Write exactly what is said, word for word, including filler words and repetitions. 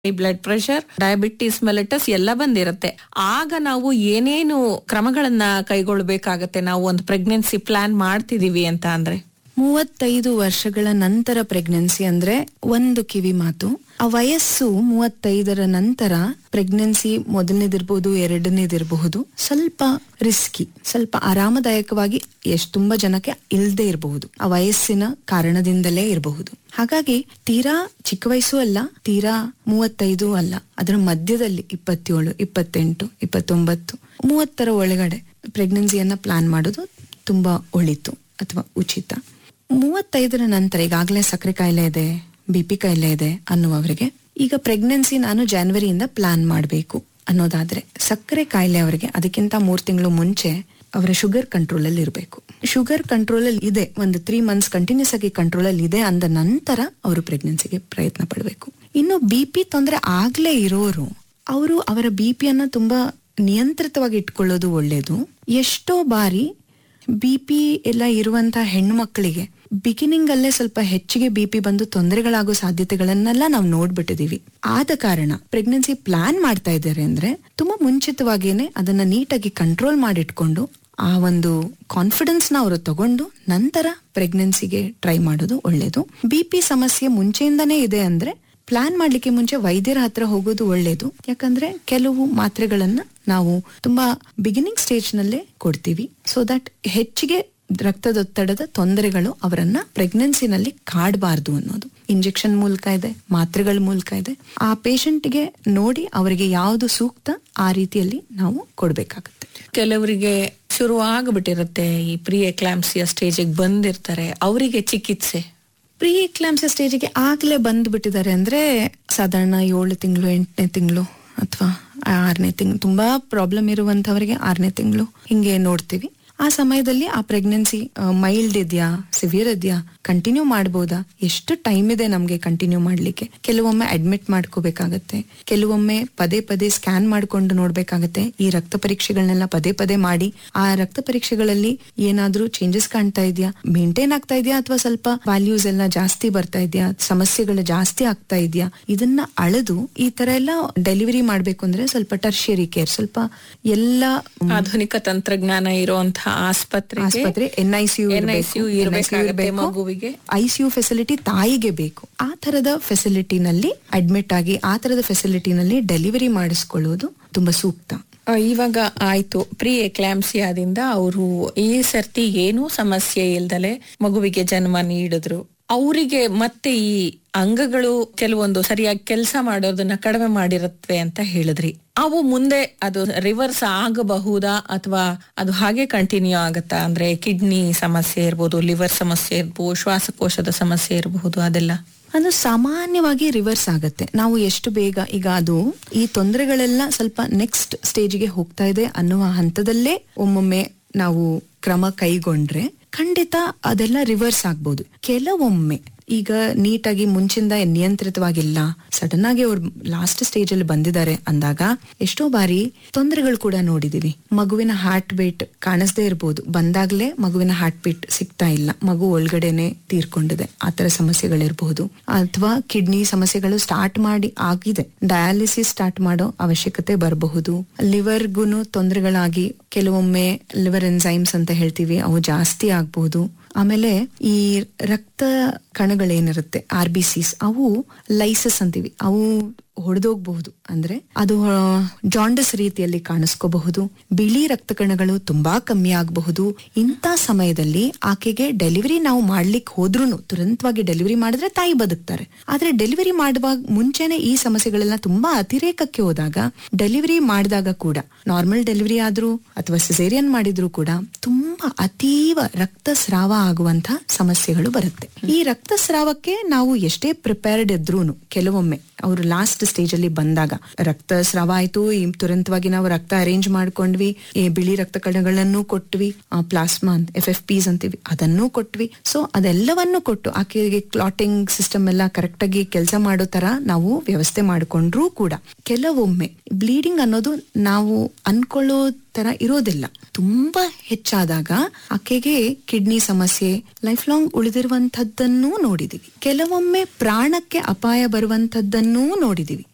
Blood pressure, diabetes mellitus ಎಲ್ಲ ಬಂದಿರುತ್ತೆ. ಆಗ ನಾವು ಏನೇನು ಕ್ರಮಗಳನ್ನ ಕೈಗೊಳ್ಳಬೇಕಾಗತ್ತೆ ನಾವು ಒಂದು ಪ್ರೆಗ್ನೆನ್ಸಿ ಪ್ಲಾನ್ ಮಾಡ್ತಿದೀವಿ ಅಂತ ಅಂದ್ರೆ? ಮೂವತ್ತೈದು ವರ್ಷಗಳ ನಂತರ ಪ್ರೆಗ್ನೆನ್ಸಿ ಅಂದ್ರೆ ಒಂದು ಕಿವಿ ಮಾತು, ಆ ವಯಸ್ಸು ಮೂವತ್ತೈದರ ನಂತರ ಪ್ರೆಗ್ನೆನ್ಸಿ ಮೊದಲನೇದಿರ್ಬಹುದು ಎರಡನೇದಿರಬಹುದು ಸ್ವಲ್ಪ ರಿಸ್ಕಿ, ಸ್ವಲ್ಪ ಆರಾಮದಾಯಕವಾಗಿ ಎಷ್ಟು ತುಂಬಾ ಜನಕ್ಕೆ ಇಲ್ದೇ ಇರಬಹುದು, ಆ ವಯಸ್ಸಿನ ಕಾರಣದಿಂದಲೇ ಇರಬಹುದು. ಹಾಗಾಗಿ ತೀರಾ ಚಿಕ್ಕ ವಯಸ್ಸು ಅಲ್ಲ, ತೀರಾ ಮೂವತ್ತೈದು ಅಲ್ಲ, ಅದರ ಮಧ್ಯದಲ್ಲಿ ಇಪ್ಪತ್ತೇಳು, ಇಪ್ಪತ್ತೆಂಟು, ಇಪ್ಪತ್ತೊಂಬತ್ತು, ಮೂವತ್ತರ ಒಳಗಡೆ ಪ್ರೆಗ್ನೆನ್ಸಿಯನ್ನ ಪ್ಲಾನ್ ಮಾಡೋದು ತುಂಬಾ ಒಳಿತು ಅಥವಾ ಉಚಿತ. ಮೂವತ್ತೈದರ ನಂತರ ಈಗಾಗಲೇ ಸಕ್ಕರೆ ಕಾಯಿಲೆ ಇದೆ, ಬಿ ಪಿ ಕಾಯಿಲೆ ಇದೆ ಅನ್ನುವವರಿಗೆ ಈಗ ಪ್ರೆಗ್ನೆನ್ಸಿ ನಾನು ಜಾನ್ವರಿಯಿಂದ ಪ್ಲಾನ್ ಮಾಡಬೇಕು ಅನ್ನೋದಾದ್ರೆ, ಸಕ್ಕರೆ ಕಾಯಿಲೆ ಅವರಿಗೆ ಅದಕ್ಕಿಂತ ಮೂರ್ ತಿಂಗಳು ಮುಂಚೆ ಅವರ ಶುಗರ್ ಕಂಟ್ರೋಲ್ ಅಲ್ಲಿ ಇರಬೇಕು. ಶುಗರ್ ಕಂಟ್ರೋಲ್ ಅಲ್ಲಿ ಇದೆ, ಒಂದು ತ್ರೀ ಮಂತ್ಸ್ ಕಂಟಿನ್ಯೂಸ್ ಆಗಿ ಕಂಟ್ರೋಲ್ ಅಲ್ಲಿ ಇದೆ ಅಂದ ನಂತರ ಅವರು ಪ್ರೆಗ್ನೆನ್ಸಿಗೆ ಪ್ರಯತ್ನ ಪಡಬೇಕು. ಇನ್ನು ಬಿ ಪಿ ತೊಂದರೆ ಆಗ್ಲೇ ಇರೋರು, ಅವರು ಅವರ ಬಿ ಪಿಯನ್ನ ತುಂಬಾ ನಿಯಂತ್ರಿತವಾಗಿ ಇಟ್ಕೊಳ್ಳೋದು ಒಳ್ಳೇದು. ಎಷ್ಟೋ ಬಾರಿ ಬಿ ಪಿ ಎಲ್ಲ ಇರುವಂತಹ ಹೆಣ್ಣು ಮಕ್ಕಳಿಗೆ ಬಿಗಿನಿಂಗ್ ಅಲ್ಲೇ ಸ್ವಲ್ಪ ಹೆಚ್ಚಿಗೆ ಬಿ ಪಿ ಬಂದು ತೊಂದರೆಗಳಾಗೋ ಸಾಧ್ಯತೆಗಳನ್ನೆಲ್ಲ ನಾವು ನೋಡ್ಬಿಟ್ಟಿದೀವಿ. ಆದ ಕಾರಣ ಪ್ರೆಗ್ನೆನ್ಸಿ ಪ್ಲಾನ್ ಮಾಡ್ತಾ ಇದ್ದಾರೆ ಅಂದ್ರೆ ತುಂಬಾ ಮುಂಚಿತವಾಗಿಯೇ ಅದನ್ನ ನೀಟಾಗಿ ಕಂಟ್ರೋಲ್ ಮಾಡಿಟ್ಕೊಂಡು ಆ ಒಂದು ಕಾನ್ಫಿಡೆನ್ಸ್ ನ ಅವರು ತಗೊಂಡು ನಂತರ ಪ್ರೆಗ್ನೆನ್ಸಿಗೆ ಟ್ರೈ ಮಾಡೋದು ಒಳ್ಳೇದು. ಬಿ ಪಿ ಸಮಸ್ಯೆ ಮುಂಚೆಯಿಂದಾನೇ ಇದೆ ಅಂದ್ರೆ ಪ್ಲಾನ್ ಮಾಡ್ಲಿಕ್ಕೆ ಮುಂಚೆ ವೈದ್ಯರ ಹತ್ರ ಹೋಗೋದು ಒಳ್ಳೇದು. ಯಾಕಂದ್ರೆ ಕೆಲವು ಮಾತ್ರೆಗಳನ್ನ ನಾವು ತುಂಬಾ ಬಿಗಿನಿಂಗ್ ಸ್ಟೇಜ್ ನಲ್ಲೇ ಕೊಡ್ತೀವಿ, ಸೊ ದಟ್ ಹೆಚ್ಚಿಗೆ ರಕ್ತದೊತ್ತಡದ ತೊಂದರೆಗಳು ಅವರನ್ನ ಪ್ರೆಗ್ನೆನ್ಸಿನಲ್ಲಿ ಕಾಡಬಾರ್ದು ಅನ್ನೋದು. ಇಂಜೆಕ್ಷನ್ ಮೂಲಕ ಇದೆ, ಮಾತ್ರೆಗಳ ಮೂಲಕ ಇದೆ. ಆ ಪೇಷಂಟ್ಗೆ ನೋಡಿ ಅವರಿಗೆ ಯಾವುದು ಸೂಕ್ತ ಆ ರೀತಿಯಲ್ಲಿ ನಾವು ಕೊಡ್ಬೇಕಾಗತ್ತೆ. ಕೆಲವರಿಗೆ ಶುರು ಆಗ್ಬಿಟ್ಟಿರುತ್ತೆ, ಈ ಪ್ರೀ ಎಕ್ಲಾಂಪ್ಸಿಯಾ ಸ್ಟೇಜಿಗೆ ಬಂದಿರ್ತಾರೆ, ಅವರಿಗೆ ಚಿಕಿತ್ಸೆ ಪ್ರೀ ಎಕ್ಲಾಂಪ್ಸಿಯಾ ಸ್ಟೇಜಿಗೆ ಆಗ್ಲೇ ಬಂದ್ಬಿಟ್ಟಿದ್ದಾರೆ ಅಂದ್ರೆ ಸಾಧಾರಣ ಏಳು ತಿಂಗಳು, ಎಂಟನೇ ತಿಂಗಳು ಅಥವಾ ಆರನೇ ತಿಂಗಳು, ತುಂಬಾ ಪ್ರಾಬ್ಲಮ್ ಇರುವಂತವರಿಗೆ ಆರನೇ ತಿಂಗಳು ಹಿಂಗೆ ನೋಡ್ತೀವಿ. ಆ ಸಮಯದಲ್ಲಿ ಆ ಪ್ರೆಗ್ನೆನ್ಸಿ ಮೈಲ್ಡ್ ಇದೆಯಾ, ಸಿವಿಯರ್ ಇದೆಯಾ, ಕಂಟಿನ್ಯೂ ಮಾಡಬಹುದಾ, ಎಷ್ಟು ಟೈಮ್ ಇದೆ ನಮ್ಗೆ ಕಂಟಿನ್ಯೂ ಮಾಡ್ಲಿಕ್ಕೆ. ಕೆಲವೊಮ್ಮೆ ಅಡ್ಮಿಟ್ ಮಾಡ್ಕೋಬೇಕಾಗತ್ತೆ, ಕೆಲವೊಮ್ಮೆ ಪದೇ ಪದೇ ಸ್ಕ್ಯಾನ್ ಮಾಡ್ಕೊಂಡು ನೋಡ್ಬೇಕಾಗತ್ತೆ. ಈ ರಕ್ತ ಪರೀಕ್ಷೆಗಳನ್ನೆಲ್ಲ ಪದೇ ಪದೇ ಮಾಡಿ ಆ ರಕ್ತ ಪರೀಕ್ಷೆಗಳಲ್ಲಿ ಏನಾದ್ರೂ ಚೇಂಜಸ್ ಕಾಣ್ತಾ ಇದೆಯಾ, ಮೇಂಟೈನ್ ಆಗ್ತಾ ಇದೆಯಾ, ಅಥವಾ ಸ್ವಲ್ಪ ವ್ಯಾಲ್ಯೂಸ್ ಎಲ್ಲ ಜಾಸ್ತಿ ಬರ್ತಾ ಇದೆಯಾ, ಸಮಸ್ಯೆಗಳು ಜಾಸ್ತಿ ಆಗ್ತಾ ಇದೆಯಾ, ಇದನ್ನ ಅಳೆದು ಈ ತರ ಎಲ್ಲ ಡೆಲಿವರಿ ಮಾಡ್ಬೇಕು ಅಂದ್ರೆ ಸ್ವಲ್ಪ ಟರ್ಷಿಯರಿ ಕೇರ್, ಸ್ವಲ್ಪ ಎಲ್ಲ ಆಧುನಿಕ ತಂತ್ರಜ್ಞಾನ ಇರುವಂತಹ ಆಸ್ಪತ್ರೆ ಆಸ್ಪತ್ರೆ ಎನ್ ಐ ಸಿ ಯು ಮಗುವಿಗೆ ಐ ಸಿ ಯು ಫೆಸಿಲಿಟಿ ತಾಯಿಗೆ ಬೇಕು. ಆ ತರದ ಫೆಸಿಲಿಟಿನಲ್ಲಿ ಅಡ್ಮಿಟ್ ಆಗಿ ಆ ತರದ ಫೆಸಿಲಿಟಿನಲ್ಲಿ ಡೆಲಿವರಿ ಮಾಡಿಸ್ಕೊಳ್ಳೋದು ತುಂಬಾ ಸೂಕ್ತ. ಇವಾಗ ಆಯ್ತು, ಪ್ರೀ ಎಕ್ಲಾಂಪ್ಸಿಯಾದಿಂದ ಅವರು ಈ ಸರ್ತಿ ಏನೂ ಸಮಸ್ಯೆ ಇಲ್ದಲೆ ಮಗುವಿಗೆ ಜನ್ಮ ನೀಡಿದ್ರು. ಅವರಿಗೆ ಮತ್ತೆ ಈ ಅಂಗಗಳು ಕೆಲವೊಂದು ಸರಿಯಾಗಿ ಕೆಲಸ ಮಾಡೋದನ್ನ ಕಡಿಮೆ ಮಾಡಿರತ್ವೆ ಅಂತ ಹೇಳಿದ್ರಿ. ಅವು ಮುಂದೆ ಅದು ರಿವರ್ಸ್ ಆಗಬಹುದಾ ಅಥವಾ ಅದು ಹಾಗೆ ಕಂಟಿನ್ಯೂ ಆಗತ್ತಾ? ಅಂದ್ರೆ ಕಿಡ್ನಿ ಸಮಸ್ಯೆ ಇರ್ಬೋದು, ಲಿವರ್ ಸಮಸ್ಯೆ ಇರ್ಬೋದು, ಶ್ವಾಸಕೋಶದ ಸಮಸ್ಯೆ ಇರಬಹುದು, ಅದೆಲ್ಲ ಅದು ಸಾಮಾನ್ಯವಾಗಿ ರಿವರ್ಸ್ ಆಗತ್ತೆ. ನಾವು ಎಷ್ಟು ಬೇಗ ಈಗ ಅದು ಈ ತೊಂದರೆಗಳೆಲ್ಲ ಸ್ವಲ್ಪ ನೆಕ್ಸ್ಟ್ ಸ್ಟೇಜ್ಗೆ ಹೋಗ್ತಾ ಇದೆ ಅನ್ನುವ ಹಂತದಲ್ಲೇ ಒಮ್ಮೊಮ್ಮೆ ನಾವು ಕ್ರಮ ಕೈಗೊಂಡ್ರೆ ಖಂಡಿತ ಅದೆಲ್ಲ ರಿವರ್ಸ್ ಆಗ್ಬೋದು. ಕೆಲವೊಮ್ಮೆ ಈಗ ನೀಟಾಗಿ ಮುಂಚಿಂದ ನಿಯಂತ್ರಿತವಾಗಿಲ್ಲ, ಸಡನ್ ಆಗಿ ಅವ್ರು ಲಾಸ್ಟ್ ಸ್ಟೇಜ್ ಅಲ್ಲಿ ಬಂದಿದ್ದಾರೆ ಅಂದಾಗ ಎಷ್ಟೋ ಬಾರಿ ತೊಂದರೆಗಳು ಕೂಡ ನೋಡಿದೀವಿ. ಮಗುವಿನ ಹಾರ್ಟ್ ಬೀಟ್ ಕಾಣಿಸದೇ ಇರಬಹುದು, ಬಂದಾಗ್ಲೇ ಮಗುವಿನ ಹಾರ್ಟ್ ಬೀಟ್ ಸಿಗ್ತಾ ಇಲ್ಲ, ಮಗು ಒಳಗಡೆನೆ ತೀರ್ಕೊಂಡಿದೆ, ಆತರ ಸಮಸ್ಯೆಗಳಿರಬಹುದು. ಅಥವಾ ಕಿಡ್ನಿ ಸಮಸ್ಯೆಗಳು ಸ್ಟಾರ್ಟ್ ಮಾಡಿ ಆಗಿದೆ, ಡಯಾಲಿಸಿಸ್ ಸ್ಟಾರ್ಟ್ ಮಾಡೋ ಅವಶ್ಯಕತೆ ಬರಬಹುದು. ಲಿವರ್ಗುನು ತೊಂದರೆಗಳಾಗಿ ಕೆಲವೊಮ್ಮೆ ಲಿವರ್ ಎನ್ಸೈಮ್ಸ್ ಅಂತ ಹೇಳ್ತೀವಿ, ಅವು ಜಾಸ್ತಿ ಆಗ್ಬಹುದು. ಆಮೇಲೆ ಈ ರಕ್ತ ಕಣಗಳೇನಿರುತ್ತೆ ಆರ್ ಬಿ ಸಿಸ್, ಅವು ಲೈಸಸ್ ಅಂತೀವಿ, ಅವು ಹೊಡೆದೋಗ್ಬಹುದು. ಅಂದ್ರೆ ಅದು ಜಾಂಡಸ್ ರೀತಿಯಲ್ಲಿ ಕಾಣಿಸ್ಕೋಬಹುದು. ಬಿಳಿ ರಕ್ತ ಕಣಗಳು ತುಂಬಾ ಕಮ್ಮಿ ಆಗಬಹುದು. ಇಂಥ ಸಮಯದಲ್ಲಿ ಆಕೆಗೆ ಡೆಲಿವರಿ ನಾವು ಮಾಡ್ಲಿಕ್ಕೆ ಹೋದ್ರುನು ತುರಂತವಾಗಿ ಡೆಲಿವರಿ ಮಾಡಿದ್ರೆ ತಾಯಿ ಬದುಕ್ತಾರೆ. ಆದ್ರೆ ಡೆಲಿವರಿ ಮಾಡುವಾಗ ಮುಂಚೆನೆ ಈ ಸಮಸ್ಯೆಗಳೆಲ್ಲ ತುಂಬಾ ಅತಿರೇಕಕ್ಕೆ ಹೋದಾಗ, ಡೆಲಿವರಿ ಮಾಡಿದಾಗ ಕೂಡ, ನಾರ್ಮಲ್ ಡೆಲಿವರಿ ಆದ್ರೂ ಅಥವಾ ಸಿಸೇರಿಯನ್ ಮಾಡಿದ್ರು ಕೂಡ ತುಂಬಾ ಅತೀವ ರಕ್ತಸ್ರಾವ ಆಗುವಂತ ಸಮಸ್ಯೆಗಳು ಬರುತ್ತೆ. ಈ ರಕ್ತಸ್ರಾವಕ್ಕೆ ನಾವು ಎಷ್ಟೇ ಪ್ರಿಪೇರ್ಡ್ ಇದ್ರೂನು ಕೆಲವೊಮ್ಮೆ ಅವರು ಲಾಸ್ಟ್ ಸ್ಟೇಜ್ ಅಲ್ಲಿ ಬಂದಾಗ ರಕ್ತಸ್ರಾವ ಆಯ್ತು, ತುರಂತವಾಗಿ ನಾವು ರಕ್ತ ಅರೇಂಜ್ ಮಾಡ್ಕೊಂಡ್ವಿ, ಬಿಳಿ ರಕ್ತ ಕಣಗಳನ್ನು ಕೊಟ್ವಿ, ಪ್ಲಾಸ್ಮಾ ಎಫ್ ಎಫ್ ಪಿಸ್ ಅಂತೀವಿ ಅದನ್ನೂ ಕೊಟ್ವಿ. ಸೊ ಅದೆಲ್ಲವನ್ನು ಕೊಟ್ಟು ಆಕೆಗೆ ಕ್ಲಾಟಿಂಗ್ ಸಿಸ್ಟಮ್ ಎಲ್ಲ ಕರೆಕ್ಟ್ ಆಗಿ ಕೆಲಸ ಮಾಡೋ ತರ ನಾವು ವ್ಯವಸ್ಥೆ ಮಾಡ್ಕೊಂಡ್ರೂ ಕೂಡ ಕೆಲವೊಮ್ಮೆ ಬ್ಲೀಡಿಂಗ್ ಅನ್ನೋದು ನಾವು ಅನ್ಕೊಳ್ಳೋ ತರ ಇರೋದಿಲ್ಲ. ತುಂಬಾ ಹೆಚ್ಚಾದಾಗ ಆಕೆಗೆ ಕಿಡ್ನಿ ಸಮಸ್ಯೆ ಲೈಫ್ ಲಾಂಗ್ ಉಳಿದಿರುವಂತದ್ದನ್ನೂ ನೋಡಿದೀವಿ. ಕೆಲವೊಮ್ಮೆ ಪ್ರಾಣಕ್ಕೆ ಅಪಾಯ ಬರುವಂತದ್ದನ್ನೂ ನೋಡಿದೀವಿ.